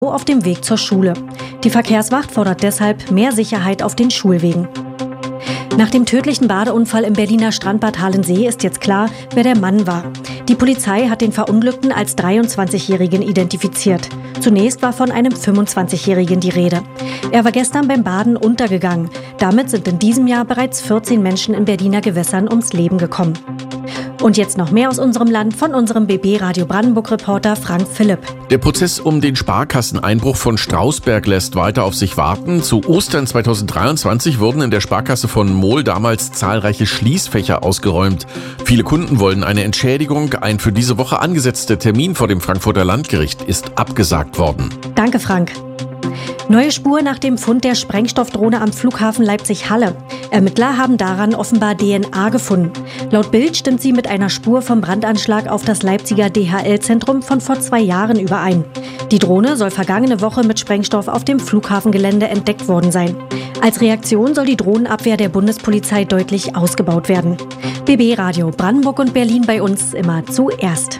auf dem Weg zur Schule. Die Verkehrswacht fordert deshalb mehr Sicherheit auf den Schulwegen. Nach dem tödlichen Badeunfall im Berliner Strandbad Halensee ist jetzt klar, wer der Mann war. Die Polizei hat den Verunglückten als 23-Jährigen identifiziert. Zunächst war von einem 25-Jährigen die Rede. Er war gestern beim Baden untergegangen. Damit sind in diesem Jahr bereits 14 Menschen in Berliner Gewässern ums Leben gekommen. Und jetzt noch mehr aus unserem Land von unserem BB Radio Brandenburg-Reporter Frank Philipp. Der Prozess um den Sparkasseneinbruch von Strausberg lässt weiter auf sich warten. Zu Ostern 2023 wurden in der Sparkasse von Mohl damals zahlreiche Schließfächer ausgeräumt. Viele Kunden wollen eine Entschädigung. Ein für diese Woche angesetzter Termin vor dem Frankfurter Landgericht ist abgesagt worden. Danke, Frank. Neue Spur nach dem Fund der Sprengstoffdrohne am Flughafen Leipzig-Halle. Ermittler haben daran offenbar DNA gefunden. Laut Bild stimmt sie mit einer Spur vom Brandanschlag auf das Leipziger DHL-Zentrum von vor 2 Jahren überein. Die Drohne soll vergangene Woche mit Sprengstoff auf dem Flughafengelände entdeckt worden sein. Als Reaktion soll die Drohnenabwehr der Bundespolizei deutlich ausgebaut werden. BB Radio Brandenburg und Berlin bei uns immer zuerst.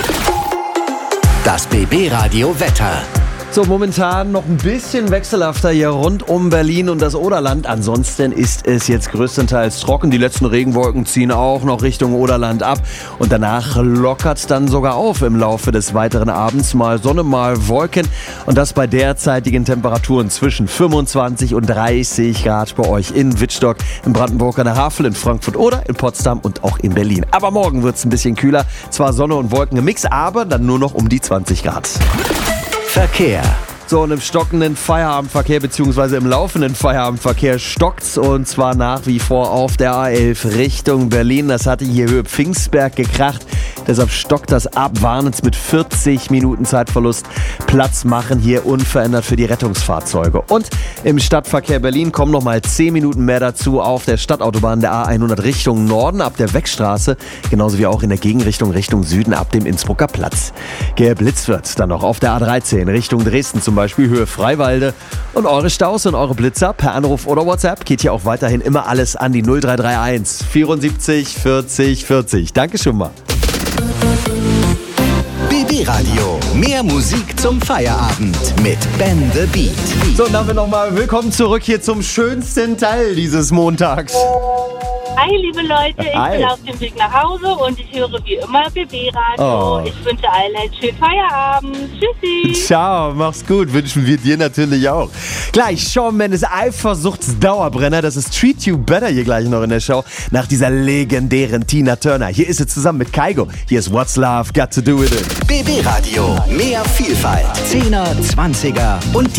Das BB Radio Wetter. So, momentan noch ein bisschen wechselhafter hier rund um Berlin und das Oderland. Ansonsten ist es jetzt größtenteils trocken. Die letzten Regenwolken ziehen auch noch Richtung Oderland ab. Und danach lockert es dann sogar auf im Laufe des weiteren Abends. Mal Sonne, mal Wolken. Und das bei derzeitigen Temperaturen zwischen 25 und 30 Grad bei euch in Wittstock, in Brandenburg an der Havel, in Frankfurt oder in Potsdam und auch in Berlin. Aber morgen wird es ein bisschen kühler. Zwar Sonne und Wolken im Mix, aber dann nur noch um die 20 Grad. Verkehr. So, und im stockenden Feierabendverkehr bzw. im laufenden Feierabendverkehr stockt's, und zwar nach wie vor auf der A11 Richtung Berlin. Das hatte hier Höhe Pfingstberg gekracht, deshalb stockt das ab. Warnens mit 40 Minuten Zeitverlust. Platz machen hier unverändert für die Rettungsfahrzeuge. Und im Stadtverkehr Berlin kommen nochmal 10 Minuten mehr dazu auf der Stadtautobahn der A100 Richtung Norden ab der Weckstraße, genauso wie auch in der Gegenrichtung Richtung Süden ab dem Innsbrucker Platz. Geblitzt wird dann noch auf der A13 Richtung Dresden, zum Beispiel Höhe Freiwalde. Und eure Staus und eure Blitzer per Anruf oder WhatsApp geht hier auch weiterhin immer alles an die 0331 74 40 40. Danke schon mal. BB Radio. Mehr Musik zum Feierabend mit Ben the Beat. So, und dann haben wir nochmal willkommen zurück hier zum schönsten Teil dieses Montags. Hi, liebe Leute, Hi. Ich bin auf dem Weg nach Hause und ich höre wie immer BB Radio. Oh. Ich wünsche allen einen schönen Feierabend. Tschüssi. Ciao, mach's gut, wünschen wir dir natürlich auch. Gleich Shawn Mendes Eifersuchtsdauerbrenner, das ist Treat You Better hier gleich noch in der Show, nach dieser legendären Tina Turner. Hier ist sie zusammen mit Kygo. Hier ist What's Love Got to Do With It. BB Radio. Mehr Vielfalt. 10er, 20er und